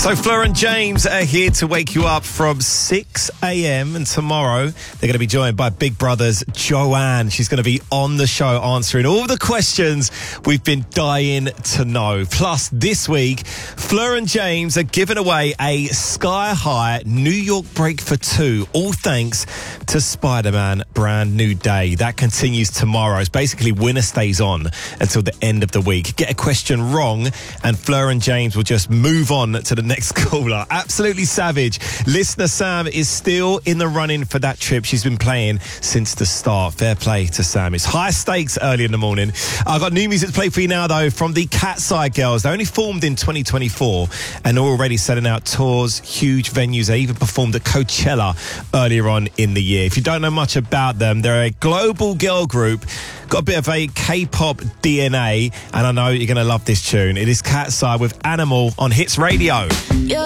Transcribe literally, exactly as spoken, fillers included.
So Fleur and James are here to wake you up from six a.m. and tomorrow they're going to be joined by Big Brother's Joanne. She's going to be on the show answering all the questions we've been dying to know. Plus, this week, Fleur and James are giving away a sky-high New York break for two, all thanks to Spider-Man Brand New Day. That continues tomorrow. It's basically winner stays on until the end of the week. Get a question wrong and Fleur and James will just move on to the next caller. Absolutely savage. Listener Sam is still in the running for that trip. She's been playing since the start. Fair play to Sam. It's high stakes early in the morning. I've got new music to play for you now, though, from the Cat's-Eye Girls. They only formed in twenty twenty-four and are already selling out tours, huge venues. They even performed at Coachella earlier on in the year. If you don't know much about them, they're a global girl group. Got a bit of a K-pop D N A, and I know you're going to love this tune. It is Cat's-Eye with Animal on Hits Radio.